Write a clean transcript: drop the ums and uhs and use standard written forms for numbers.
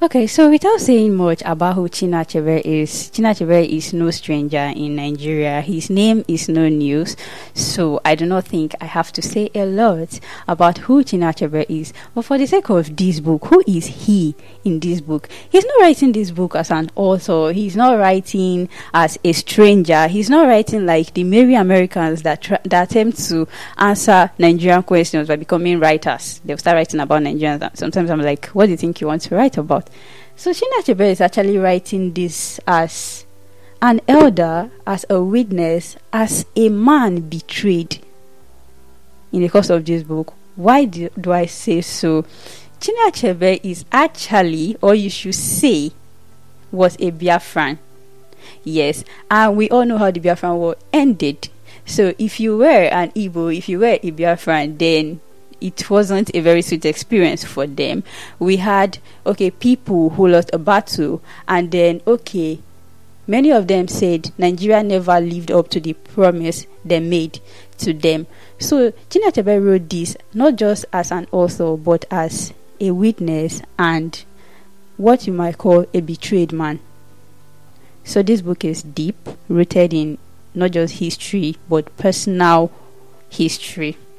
Okay, so without saying much about who Chinua Achebe is no stranger in Nigeria. His name is no news, so I do not think I have to say a lot about who Chinua Achebe is. But for the sake of this book, who is he in this book? He's not writing this book as an author. He's not writing as a stranger. He's not writing like the merry Americans that attempt to answer Nigerian questions by becoming writers. They'll start writing about Nigerians. Sometimes I'm like, what do you think you want to write about? So Chinua Achebe is actually writing this as an elder, as a witness, as a man betrayed in the course of this book. Why do I say so? Chinua Achebe is actually, or you should say, was a Biafran. Yes, and we all know how the Biafran war ended. So if you were an Igbo, if you were a Biafran, then it wasn't a very sweet experience for them. We had, people who lost a battle, and then, many of them said Nigeria never lived up to the promise they made to them. So Chinua Achebe wrote this not just as an author, but as a witness and what you might call a betrayed man. So this book is deep, rooted in not just history, but personal history.